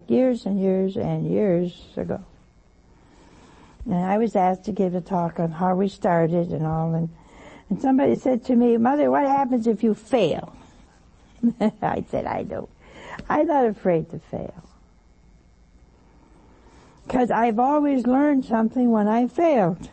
years and years and years ago. And I was asked to give a talk on how we started and all, and somebody said to me, Mother, what happens if you fail? I said, I'm not afraid to fail. Because I've always learned something when I failed.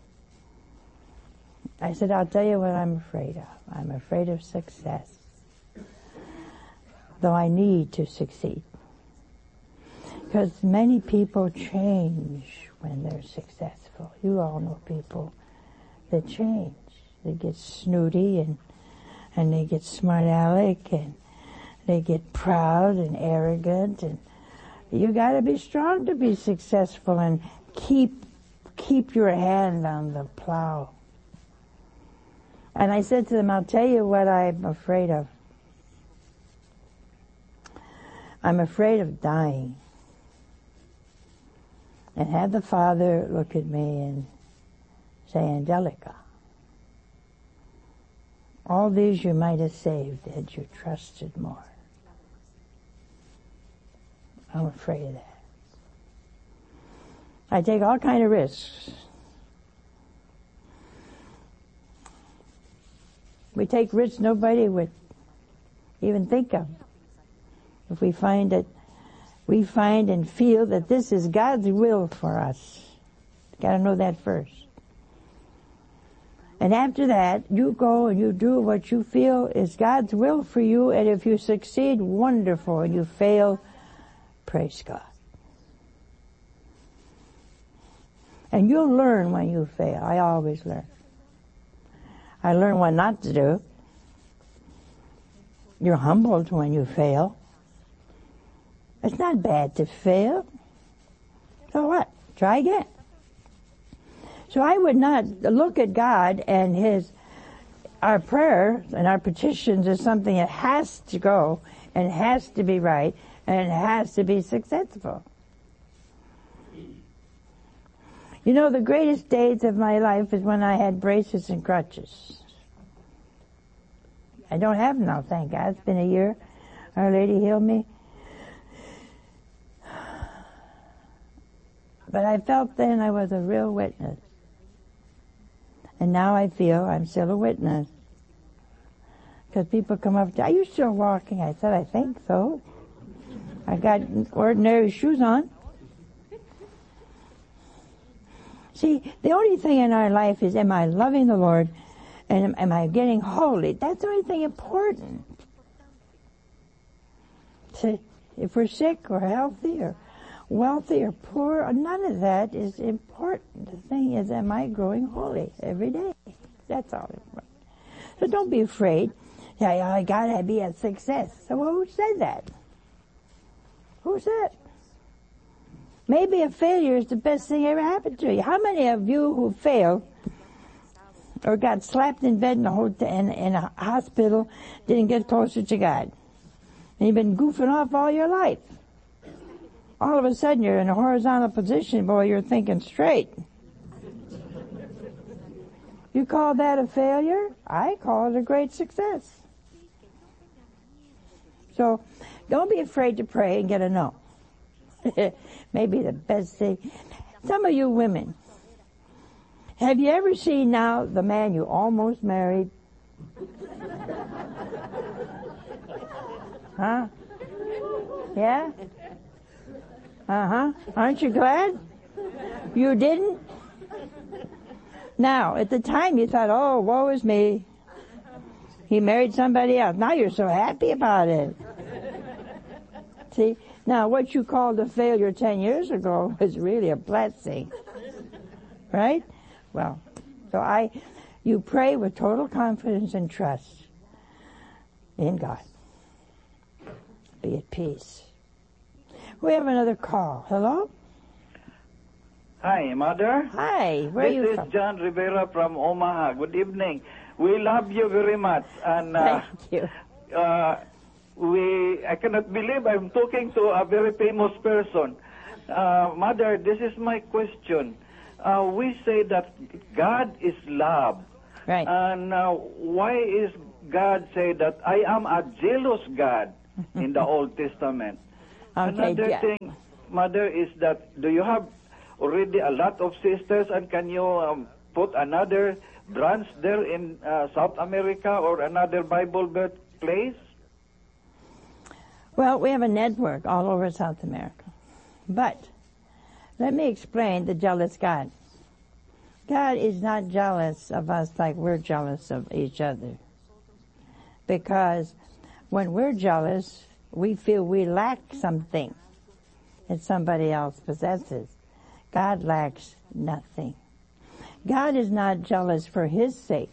I said, I'll tell you what I'm afraid of. I'm afraid of success. Though I need to succeed. Because many people change when they're successful. You all know people that change. They get snooty and they get smart aleck and they get proud and arrogant, and you gotta be strong to be successful and keep your hand on the plow. And I said to them, I'll tell you what I'm afraid of. I'm afraid of dying. And have the Father look at me and say, Angelica, all these you might have saved had you trusted more. I'm afraid of that. I take all kind of risks. We take risks nobody would even think of. If we find and feel that this is God's will for us. Got to know that first. And after that, you go and you do what you feel is God's will for you, and if you succeed, wonderful, and you fail, praise God. And you'll learn when you fail. I always learn. I learn what not to do. You're humbled when you fail. It's not bad to fail. So what? Try again. So I would not look at God and our prayer and our petitions as something that has to go and has to be right and it has to be successful. You know, the greatest days of my life is when I had braces and crutches. I don't have them now, thank God. It's been a year. Our Lady healed me. But I felt then I was a real witness. And now I feel I'm still a witness. Because people come up to, are you still walking? I said, I think so. I got ordinary shoes on. See, the only thing in our life is, am I loving the Lord? And am I getting holy? That's the only thing important. See, if we're sick or healthy or wealthy or poor, none of that is important. The thing is, am I growing holy every day? That's all important. So don't be afraid. Yeah, I gotta be a success. So who said that? Who said? Maybe a failure is the best thing ever happened to you. How many of you who failed or got slapped in bed in a hospital didn't get closer to God? And you've been goofing off all your life. All of a sudden you're in a horizontal position, boy, you're thinking straight. You call that a failure? I call it a great success. So, don't be afraid to pray and get a no. Maybe the best thing. Some of you women, have you ever seen now the man you almost married? Huh? Yeah? Uh-huh. Aren't you glad? You didn't? Now, at the time you thought, oh, woe is me. He married somebody else. Now you're so happy about it. See? Now, what you called a failure 10 years ago was really a blessing. Right? Well, so you pray with total confidence and trust in God. Be at peace. We have another call. Hello? Hi, Mother. Hi, where are you from? This is John Rivera from Omaha. Good evening. We love you very much. And thank you. I cannot believe I'm talking to a very famous person. Mother, this is my question. We say that God is love. Right. And why is God say that I am a jealous God in the Old Testament? Another thing, Mother, is that do you have already a lot of sisters, and can you put another branch there in South America or another Bible birthplace? Well, we have a network all over South America. But let me explain the jealous God. God is not jealous of us like we're jealous of each other. Because when we're jealous, we feel we lack something that somebody else possesses. God lacks nothing. God is not jealous for His sake,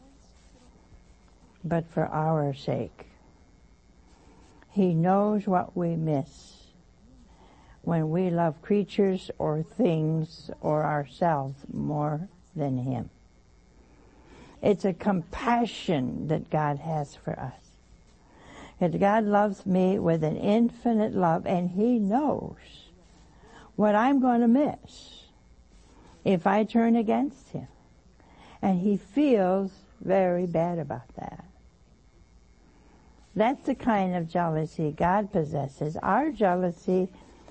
but for our sake. He knows what we miss when we love creatures or things or ourselves more than Him. It's a compassion that God has for us. That God loves me with an infinite love, and He knows what I'm going to miss if I turn against Him. And He feels very bad about that. That's the kind of jealousy God possesses. Our jealousy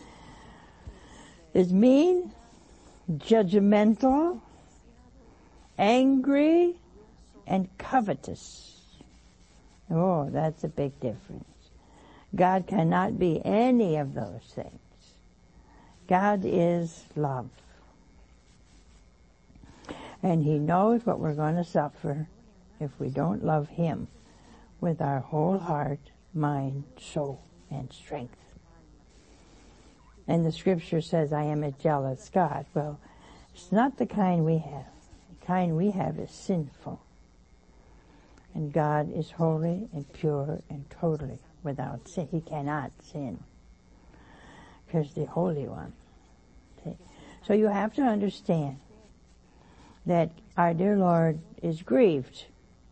is mean, judgmental, angry, and covetous. Oh, that's a big difference. God cannot be any of those things. God is love. And He knows what we're going to suffer if we don't love Him with our whole heart, mind, soul, and strength. And the scripture says, I am a jealous God. Well, it's not the kind we have. The kind we have is sinful. And God is holy and pure and totally without sin. He cannot sin, because the Holy One. Okay? So you have to understand that our dear Lord is grieved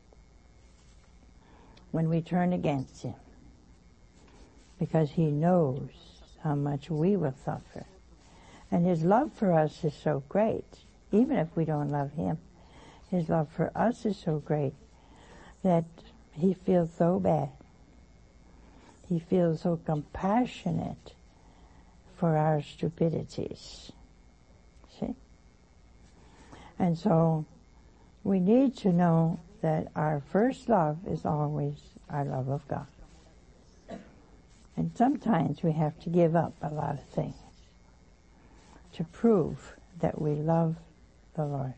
when we turn against Him, because He knows how much we will suffer. And His love for us is so great, even if we don't love Him. His love for us is so great that He feels so bad. He feels so compassionate for our stupidities. See? And so we need to know that our first love is always our love of God. And sometimes we have to give up a lot of things to prove that we love the Lord.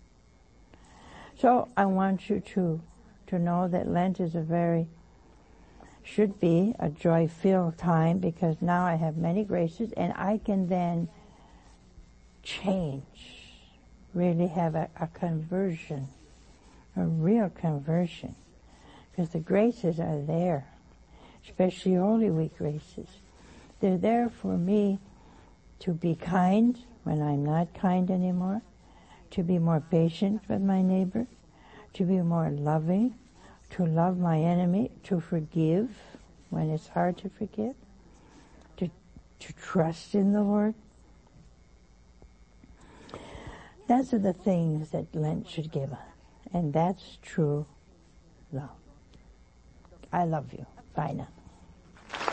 So I want you to know that Lent is should be a joy-filled time, because now I have many graces and I can then change, really have a conversion, a real conversion, because the graces are there, especially Holy Week graces. They're there for me to be kind when I'm not kind anymore, to be more patient with my neighbor, to be more loving, to love my enemy, to forgive when it's hard to forgive, to trust in the Lord. Those are the things that Lent should give us, and that's true love. I love you. Bye now.